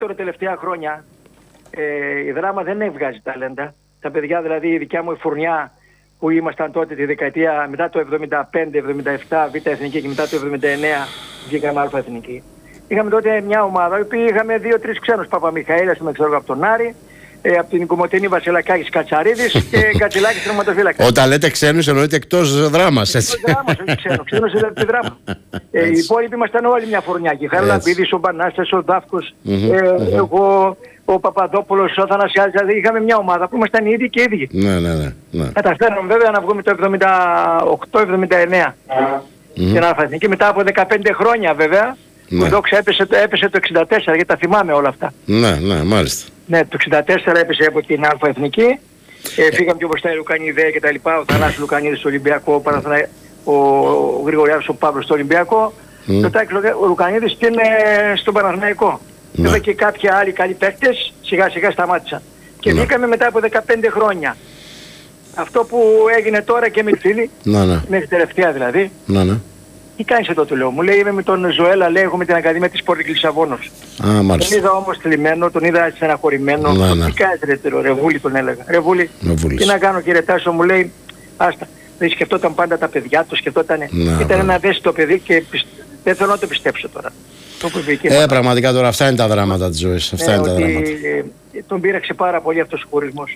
Τώρα τελευταία χρόνια η Δράμα δεν έβγαζει ταλέντα. Τα παιδιά δηλαδή η δικιά μου η φουρνιά που ήμασταν τότε τη δεκαετία μετά το 75-77 Β' Εθνική και μετά το 79 βγήκαμε Α' Εθνική. Είχαμε τότε μια ομάδα που είχαμε 2-3 ξένους, Παπαμιχαήλας, ξέρω από τον Άρη, από την Κομοτηνή Βασιλακάκης Κατσαρίδης και Κατσιλάκης τερματοφύλακας. Όταν λέτε ξένους εννοείται εκτός Δράμας, έτσι. Εκτός Δράμας, όχι ξένους ήταν τη Δράμα. Οι υπόλοιποι ήμασταν όλοι μια φουρνιά. Η Χαραλαμπίδης, ο Μπανάστας, ο Δάφκος, εγώ, ο Παπαδόπουλος, ο Θανασιάδης. Δηλαδή είχαμε μια ομάδα που ήμασταν οι ίδιοι και ίδιοι. Ναι. Καταφέραμε βέβαια να βγούμε το 78-79 στην Α' Εθνική. Μετά από 15 χρόνια βέβαια. Ναι. Ο Δόξα έπεσε το 64, γιατί τα θυμάμαι όλα αυτά. Ναι, μάλιστα. Ναι, το 64 έπεσε από την Α' Εθνική. Φύγαμε πιο μπροστά οι Λουκανιδέ και τα λοιπά. Ο Θανάσης Λουκανίδης στο Ολυμπιακό, ο Γρηγοριάδης ο Παύλος στο Ολυμπιακό. Ο Λουκανίδης πήγαινε στον Παναθηναϊκό. Βέβαια και κάποιοι άλλοι καλοί παίκτες σιγά σιγά σταμάτησαν. Και βγήκαμε μετά από 15 χρόνια. Αυτό που έγινε τώρα και με τη φίλη, μέχρι τελευταία δηλαδή. Τι κάνεις εδώ, του λέω. Μου λέει είμαι με τον Ζωέλα, λέει έχω με την Ακαδημία της Πόρτης Λισαβόνος. Τον είδα όμως θλιμμένο, τον είδα στεναχωρημένο. Τι κάνεις ρε Βούλη, τον έλεγα. Ρε Βούλη, τι να κάνω κύριε Τάσο, μου λέει άστα. Δεν σκεφτόταν πάντα τα παιδιά του, σκεφτόταν. Ήταν ένα ευαίσθητο παιδί και δεν θέλω να το πιστέψω τώρα. Πραγματικά τώρα αυτά είναι τα δράματα της ζωής. Τον πείραξε πάρα πολύ αυτός ο χωρισμός.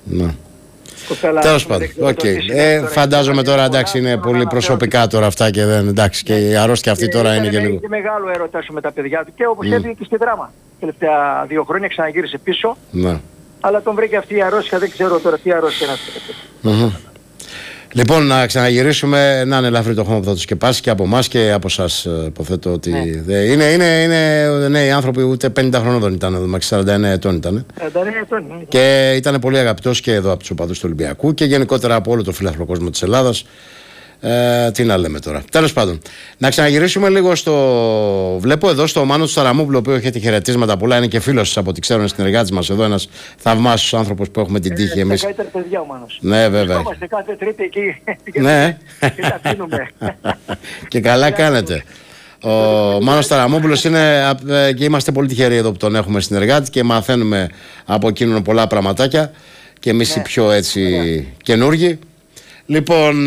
Τέλος πάντων. Φαντάζομαι τώρα εντάξει είναι πολύ προσωπικά τώρα αυτά και δεν εντάξει και η αρρώστια αυτή τώρα είναι και λίγο. Είχε μεγάλο έρωτα με τα παιδιά του και όπως έφυγε και στη Δράμα. Τελευταία 2 χρόνια ξαναγύρισε πίσω. Αλλά τον βρήκε αυτή η αρρώστια, δεν ξέρω τώρα τι αρρώστια είναι αυτή. Λοιπόν, να ξαναγυρίσουμε, να είναι ελαφρύ το χώμα που θα τους σκεπάσει και από εμάς και από εσάς. Υποθέτω ότι είναι νέοι άνθρωποι, ούτε 50 χρονών δεν ήταν εδώ, 49 ετών ήταν. 49 ετών. Και ήταν πολύ αγαπητός και εδώ από τους οπαδούς του Ολυμπιακού και γενικότερα από όλο το φιλάθλο κόσμο της Ελλάδας. Τι να λέμε τώρα. Τέλος πάντων, να ξαναγυρίσουμε λίγο στο. Βλέπω εδώ στο Μάνο του Σταραμόπουλο, ο οποίος έχετε χαιρετίσματα πολλά, είναι και φίλος από ό,τι ξέρω, είναι συνεργάτης μας εδώ, ένας θαυμάσιος άνθρωπος που έχουμε την τύχη εμείς. Καλύτερα παιδιά ο Μάνος. Ναι, βέβαια. Είμαστε κάθε Τρίτη εκεί. Ναι. Και τα αφήνουμε. Και καλά κάνετε. Ο Μάνος Σταραμόπουλος είναι και είμαστε πολύ τυχεροί εδώ που τον έχουμε συνεργάτη και μαθαίνουμε από εκείνον πολλά πραγματάκια και εμείς οι πιο έτσι καινούργοι. Λοιπόν,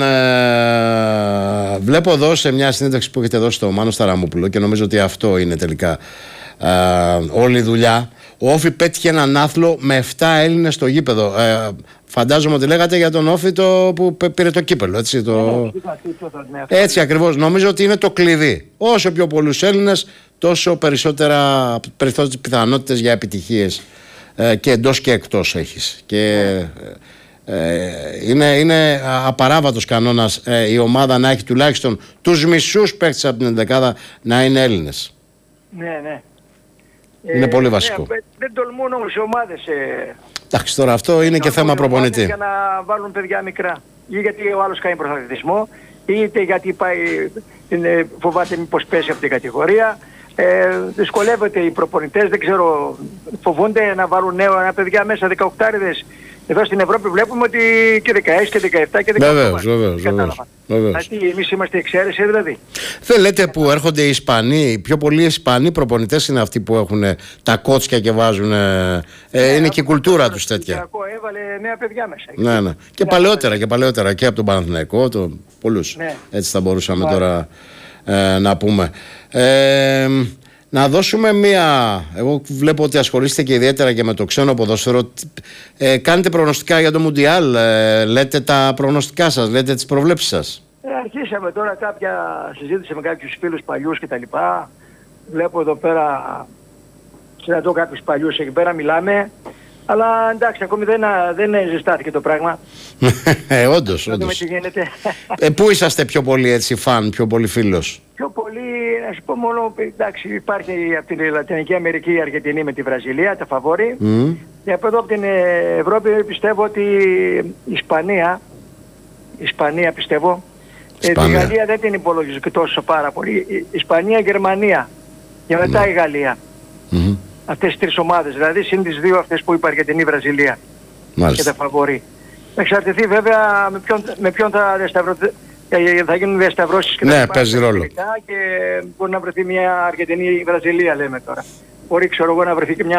βλέπω εδώ σε μια συνέντευξη που έχετε δώσει στο Μάνο Σταραμόπουλο και νομίζω ότι αυτό είναι τελικά όλη η δουλειά. Ο Όφη πέτυχε έναν άθλο με 7 Έλληνες στο γήπεδο. Φαντάζομαι ότι λέγατε για τον Όφη που πήρε το κύπελο, έτσι. Έτσι ακριβώς. Νομίζω ότι είναι το κλειδί. Όσο πιο πολλούς Έλληνες, τόσο περισσότερες πιθανότητες για επιτυχίες και εντός και εκτός έχεις. Και είναι απαράβατος κανόνας η ομάδα να έχει τουλάχιστον τους μισούς παίκτες από την ενδεκάδα να είναι Έλληνες. Ναι. Είναι πολύ βασικό. Δεν τολμούν όμως οι ομάδες. Εντάξει, τώρα αυτό είναι και θέμα προπονητή. Για να βάλουν παιδιά μικρά. Ή γιατί ο άλλος κάνει πρωταθλητισμό, είτε γιατί φοβάται μήπως πέσει από την κατηγορία. Δυσκολεύεται οι προπονητές, δεν ξέρω, φοβούνται να βάλουν νέα παιδιά μέσα 18άριδες. Εδώ στην Ευρώπη βλέπουμε ότι και 16 και 17 και 18. Βεβαίως. Γιατί εμείς είμαστε εξαίρεση δηλαδή. Δεν λέτε που έρχονται οι Ισπανοί, οι πιο πολλοί Ισπανοί προπονητές είναι αυτοί που έχουν τα κότσια και βάζουν. Είναι και η κουλτούρα τους τέτοια. Έβαλε νέα παιδιά μέσα. Ναι. Και παλαιότερα και από τον Παναθηναϊκό, πολλούς. Έτσι θα μπορούσαμε τώρα να πούμε. Να δώσουμε εγώ βλέπω ότι ασχολείστε και ιδιαίτερα και με το ξένο ποδόσφαιρο. Κάνετε προγνωστικά για το Μουντιάλ, λέτε τα προγνωστικά σας, λέτε τις προβλέψεις σας. Αρχίσαμε τώρα κάποια συζήτηση με κάποιους φίλους παλιούς κτλ. Βλέπω εδώ πέρα, συναντώ κάποιους παλιούς εκεί πέρα, μιλάμε. Αλλά εντάξει, ακόμη δεν ζεστάθηκε το πράγμα. Όντως. Πού είσαστε πιο πολύ έτσι φαν, πιο πολύ φίλος? Πιο πολύ, να σου πω μόνο, εντάξει, υπάρχει από την Λατινική Αμερική η Αργεντινή με τη Βραζιλία, τα φαβόρι. Και από εδώ από την Ευρώπη πιστεύω ότι η Ισπανία πιστεύω. Τη Γαλλία δεν την υπολογίζω και τόσο πάρα πολύ. Ισπανία, Γερμανία και μετά η Γαλλία. Αυτές τις 3 ομάδες, δηλαδή συν τις 2 αυτές που είπα, Αργεντινή, Βραζιλία. Και τα φαβορί. Θα εξαρτηθεί βέβαια με ποιον θα γίνουν διασταυρώσεις και ναι, παίζει ρόλο. Και μπορεί να βρεθεί μια Αργεντινή Βραζιλία λέμε τώρα. μπορεί ξέρω εγώ να βρεθεί και μια